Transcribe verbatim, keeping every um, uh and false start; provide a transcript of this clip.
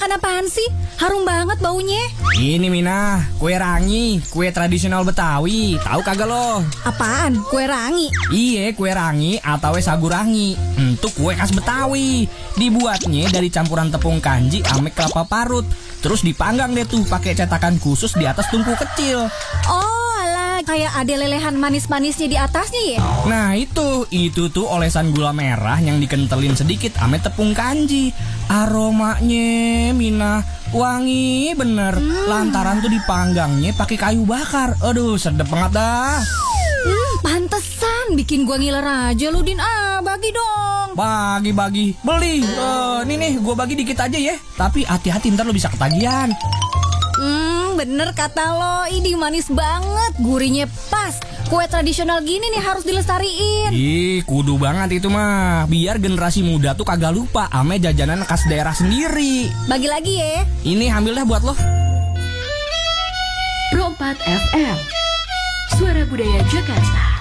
apaan sih? Harum banget baunya. Ini Mina, kue rangi, kue tradisional Betawi. Tahu kagak lo? Apaan? Kue rangi? Iya, kue rangi atau sagu rangi. Itu kue khas Betawi. Dibuatnya dari campuran tepung kanji ame kelapa parut. Terus dipanggang deh tuh pakai cetakan khusus di atas tungku kecil. Oh, alah, kayak ada lelehan manis-manisnya di atasnya ya? Nah itu, itu tuh olesan gula merah yang dikentelin sedikit ame tepung kanji. Aromanya, Mina, wangi bener. Hmm. Lantaran tuh dipanggangnya pakai kayu bakar. Aduh, sedep banget dah. Hmm, pantesan bikin gua ngiler aja lu, Din. Ah, bagi dong. Bagi-bagi, beli. Uh, nih nih, gua bagi dikit aja ya. Tapi hati-hati ntar lo bisa ketagihan. Hmm, bener kata lo. Ini manis banget, gurihnya pas. Kue tradisional gini nih harus dilestariin. Ih, kudu banget itu mah. Biar generasi muda tuh kagak lupa ame jajanan khas daerah sendiri. Bagi lagi ya. Ini ambil dah buat lo. Pro empat F M, Suara Budaya Jakarta.